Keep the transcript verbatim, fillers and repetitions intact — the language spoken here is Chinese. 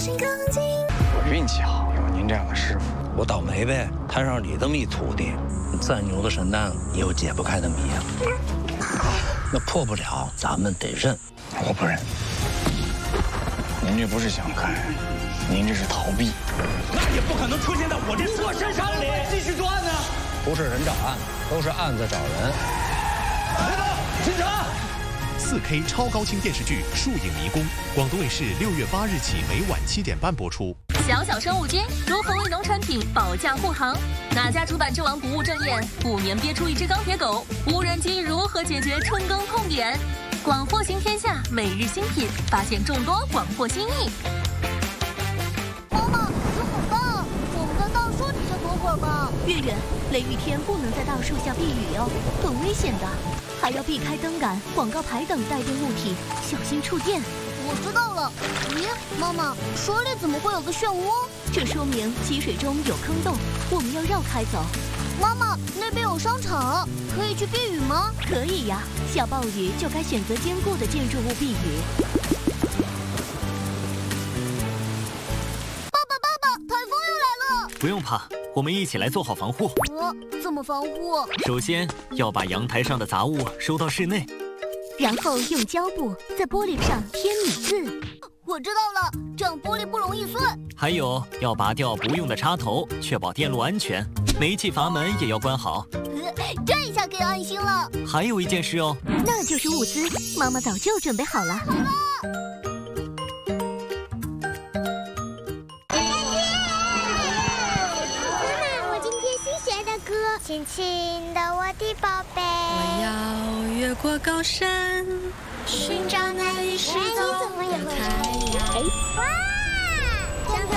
我运气好，有您这样的师傅。 我倒霉呗，摊上你这么一徒弟，再牛的神丹也有解不开的谜啊。那破不了，咱们得认。 我不认。您这不是想开，您这是逃避。 那也不可能出现在我这座山山里继续作案呢。 不是人找案，都是案子找人。 来吧，进城。 四 K 超高清电视剧《树影迷宫》，广东卫视六月八日起每晚七点半播出。 小小生物金如何为农产品保驾护航？哪家主板之王不务正业，五年憋出一只钢铁狗？无人机如何解决春耕痛点？广货行天下，每日新品，发现众多广货新意。 妈妈，有火棒，我们在大树底下躲会儿吧。 月月，雷雨天不能在大树下避雨哦，很危险的，还要避开灯杆、广告牌等带电物体，小心触电。 我知道了。咦，妈妈，水里怎么会有个漩涡？ 这说明积水中有坑洞，我们要绕开走。 妈妈，那边有商场，可以去避雨吗？ 可以呀，下暴雨就该选择坚固的建筑物避雨。 爸爸，爸爸，台风又来了！ 不用怕，我们一起来做好防护。 呃，怎么防护？ 首先要把阳台上的杂物收到室内， 然后用胶布在玻璃上贴米字。 我知道了，这样玻璃不容易碎。 还有要拔掉不用的插头，确保电路安全。煤气阀门也要关好。 呃，这一下可以安心了。 还有一件事哦， 那就是物资，妈妈早就准备好了。 好了。 亲亲的我的宝贝， 我要越过高山，寻找那里失踪的太阳。